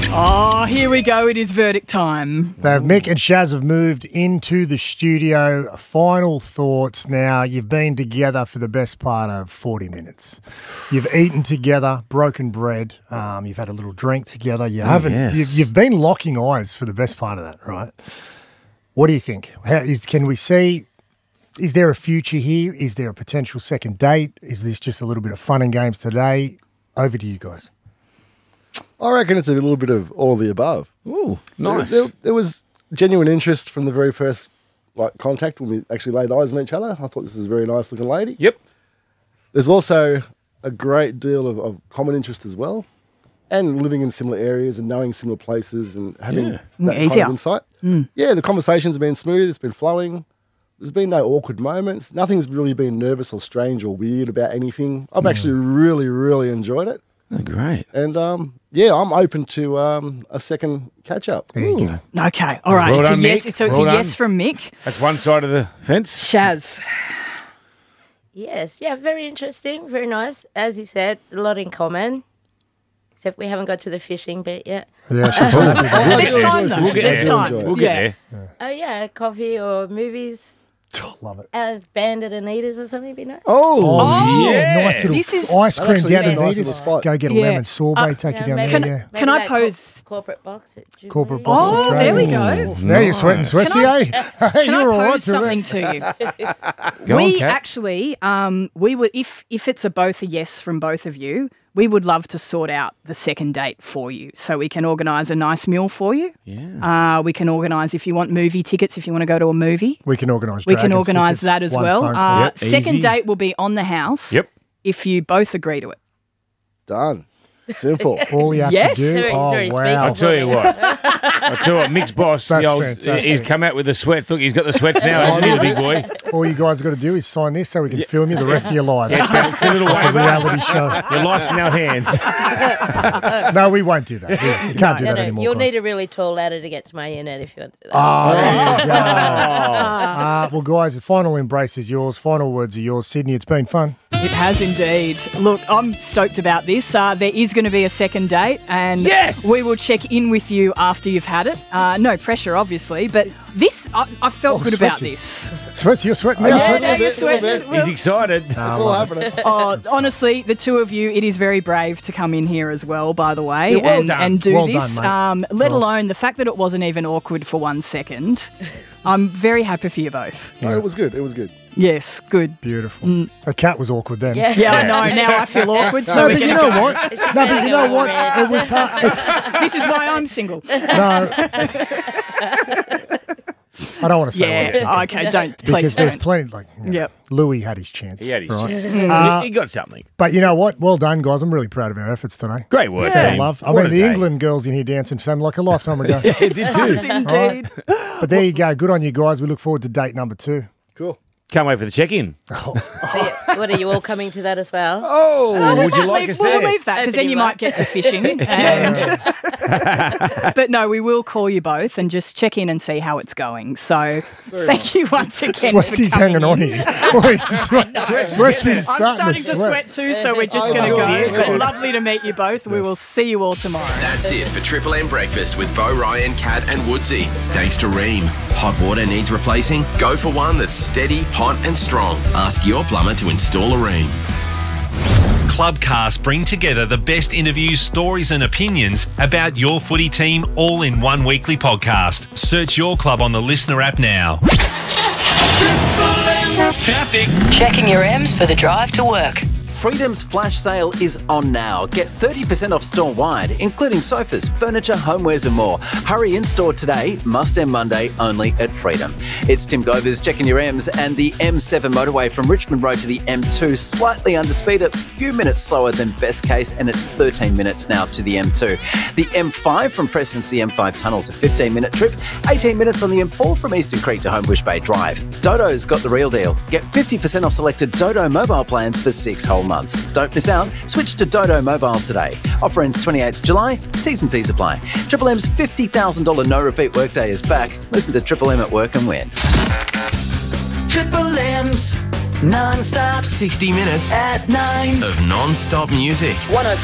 Oh, here we go. It is verdict time. Mick and Shaz have moved into the studio. Final thoughts now. You've been together for the best part of 40 minutes. You've eaten together, broken bread. You've had a little drink together. You've been locking eyes for the best part of that, right? What do you think? Can we see, is there a future here? Is there a potential second date? Is this just a little bit of fun and games today? Over to you guys. I reckon it's a little bit of all of the above. Ooh, nice. There was genuine interest from the very first contact when we actually laid eyes on each other. I thought this was a very nice looking lady. Yep. There's also a great deal of common interest as well, and living in similar areas and knowing similar places and having that kind of insight. Yeah, the conversations have been smooth. It's been flowing. There's been no awkward moments. Nothing's really been nervous or strange or weird about anything. I've actually really, really enjoyed it. Oh, great. And, I'm open to a second catch-up. There you go. Okay, all right. Well It's a done, yes. Mick. So it's Well a done. yes from Mick. That's one side of the fence. Shaz. Yes, yeah, very interesting, very nice. As you said, a lot in common, except we haven't got to the fishing bit yet. Yeah, she's happy. This time, though. We'll get This there. time. We'll get there. Oh, yeah, coffee or movies, Love it. Bandit and Eaters or something would be nice. Oh, yeah. Nice little This is- ice cream actually down is a the nice Neaters. little spot. Go get a Yeah. lemon sorbet, take you down maybe- there. maybe Yeah. Can I that pose- corporate box at Jubilee? Corporate box Oh, of there we trade. go. Now you're sweating sweaty, eh? Hey, Can you're all I right pose to something that. to you? Go on, We Kat. actually, we would, if it's both a yes from both of you, we would love to sort out the second date for you, so we can organise a nice meal for you. Yeah. We can organise if you want movie tickets, if you want to go to a movie. We can organise We can Dragons organise tickets, that as one well. phone call. Yep, Second easy. date will be on the house. Yep. If you both agree to it. Done. Simple. All you have Yes. to do. He's already Oh, speaking. wow. I'll tell you what, Mick's boss, That's the old, fantastic. he's come out with the sweats. Look, he's got the sweats now, hasn't he, the big boy? All you guys got to do is sign this so we can film you the rest of your lives. It's a little It's a waiver. reality show. Your life's in our hands. No, we won't do that. We can't do No, that anymore. you'll guys. need a really tall ladder to get to my unit if you want to do that. Oh, there you go. Well, guys, the final embrace is yours. Final words are yours. Sydney, it's been fun. It has indeed. Look, I'm stoked about this. There is going to be a second date, and Yes! we will check in with you after you've had it. No pressure, obviously, but this, I felt good about sweaty. this. Sweaty, you're sweating now. Yeah, Sweaty. now you're sweating. He's excited. It's all happening. Oh, honestly, the two of you, it is very brave to come in here as well, by the way, Yeah, well done. and do Well this. done, mate. Let alone the fact that it wasn't even awkward for 1 second. I'm very happy for you both. No, it was good. It was good. Yes, good. Beautiful. The cat was awkward then. Yeah. Yeah, I know. Now I feel awkward. So No, we're but you gonna know go. what? No, but you know what? It was hard. This is why I'm single. No. I don't want to say what I'm Yeah. thinking. Okay. Don't. Because Please there's don't. plenty, like, you know, Yep. Louis had his chance. He had his right? chance. He got something. But you know what? Well done, guys. I'm really proud of our efforts today. Great work, Fair team. love. I What mean, a the day. England girls in here dancing seemed like a lifetime ago. It did Yes, too. indeed. But there you go. Good on you guys. We look forward to date number 2. Cool. Can't wait for the check-in. So what are you all coming to that as well? Oh, would you like us We'll there? leave that because then Opening you one. might get to fishing. And but no, we will call you both and just check in and see how it's going. So thank you once again for Sweaty's coming hanging on in. here. Sweaty's I'm starting to sweat. sweat too, so we're just Oh, going to yeah. go. But lovely to meet you both. We will see you all tomorrow. That's it for Triple M Breakfast with Bo Ryan, Kat and Woodsy. Thanks to Ream. Hot water needs replacing? Go for one that's steady, hot and strong. Ask your plumber to install a Ream. Clubcast bring together the best interviews, stories and opinions about your footy team all in one weekly podcast. Search your club on the Listener app now. Traffic. Checking your M's for the drive to work. Freedom's flash sale is on now. Get 30% off store-wide, including sofas, furniture, homewares and more. Hurry in store today, must end Monday, only at Freedom. It's Tim Govers checking your M's, and the M7 motorway from Richmond Road to the M2 slightly under speed, a few minutes slower than best case, and it's 13 minutes now to the M2. The M5 from Preston to the M5 tunnel's a 15-minute trip, 18 minutes on the M4 from Eastern Creek to Homebush Bay Drive. Dodo's got the real deal. Get 50% off selected Dodo mobile plans for 6 whole months. Don't miss out. Switch to Dodo Mobile today. Offer ends 28th July. T's and T's apply. Triple M's $50,000 no repeat workday is back. Listen to Triple M at work and win. Triple M's non-stop 60 minutes at 9. of non-stop music. 105